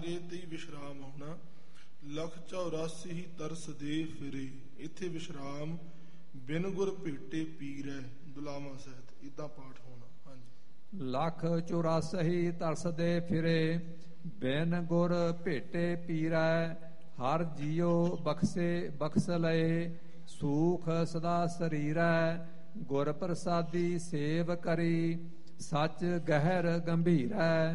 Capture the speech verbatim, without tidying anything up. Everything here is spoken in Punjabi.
ਤੇ ਵਿਸ਼ਰਾਮ ਹੋਣਾ। ਲੱਖ ਚੌਰਾਸੀ ਹੀ ਤਰਸ ਦੇ ਫਿਰੇ, ਇੱਥੇ ਵਿਸ਼ਰਾਮ ਬਿਨ ਗੁਰ ਭੇਟੇ ਪੀਰੈ ਦੁਲਾਵਾਂ ਸਹਿਤ ਇਦਾਂ ਪਾਠ ਹੋਣਾ। ਹਾਂਜੀ। ਲੱਖ ਚੁਰਾਸੀ ਤਰਸ ਦੇ ਫਿਰੇ, ਬਿਨ ਗੁਰ ਭੇਟੇ ਪੀਰੈ। ਹਰ ਜੀਉ ਬਖਸ਼ੇ ਬਖਸ਼ ਲਏ, ਸੂਖ ਸਦਾ ਸਰੀਰੈ। ਗੁਰ ਪ੍ਰਸਾਦੀ ਸੇਵ ਕਰੀ, ਸੱਚ ਗਹਿਰ ਗੰਭੀਰੈ।